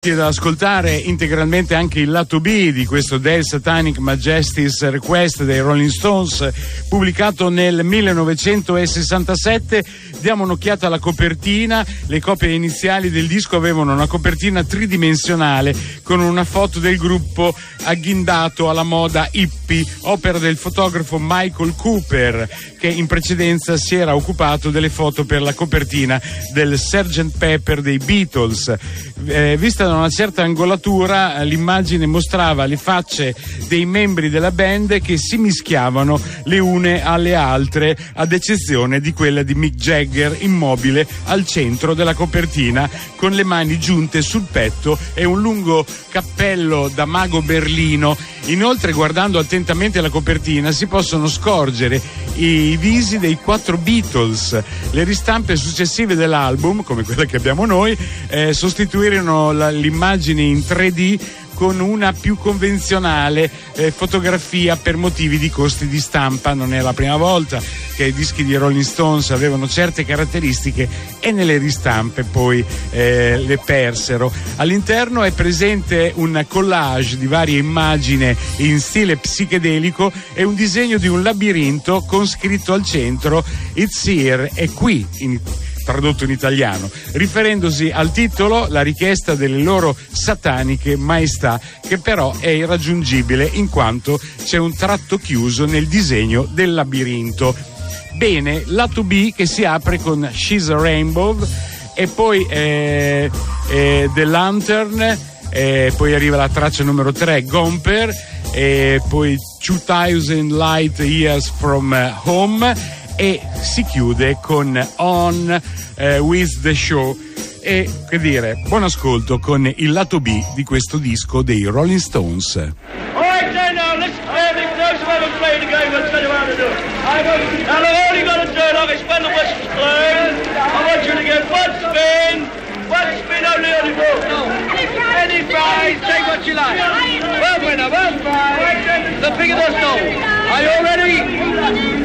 pronti ad ascoltare integralmente anche il lato B di questo Their Satanic Majesty's Request dei Rolling Stones, pubblicato nel 1967. Diamo un'occhiata alla copertina. Le copie iniziali del disco avevano una copertina tridimensionale con una foto del gruppo agghindato alla moda hippie, opera del fotografo Michael Cooper, che in precedenza si era occupato delle foto per la copertina del Sgt. Pepper dei Beatles. Vista da una certa angolatura, l'immagine mostrava le facce dei membri della band che si mischiavano le une alle altre, ad eccezione di quella di Mick Jagger immobile al centro della copertina con le mani giunte sul petto e un lungo cappello da mago berlino. Inoltre, guardando attentamente la copertina, si possono scorgere i visi dei 4 Beatles. Le ristampe successive dell'album, come quella che abbiamo noi, sostituirono l'immagine in 3D con una più convenzionale fotografia per motivi di costi di stampa. Non è la prima volta che i dischi di Rolling Stones avevano certe caratteristiche e nelle ristampe poi le persero. All'interno è presente un collage di varie immagini in stile psichedelico e un disegno di un labirinto con scritto al centro "It's here", è qui, tradotto in italiano, riferendosi al titolo, la richiesta delle loro sataniche maestà, che però è irraggiungibile in quanto c'è un tratto chiuso nel disegno del labirinto. Bene, lato B che si apre con She's a Rainbow e poi The Lantern, poi arriva la traccia numero 3, Gomper, e poi 2000 Light Years from Home, e si chiude con On With The Show. E che dire, buon ascolto con il lato B di questo disco dei Rolling Stones. Alright then, now listen carefully. First of all, we'll play the game. I'll tell you how to do it. Now all you got to do, like it's when the whistle's blown, I want you to get one spin only on the ball. No. Any prize, take what you like. One winner, one prize. The bigger the stone. Are you all ready?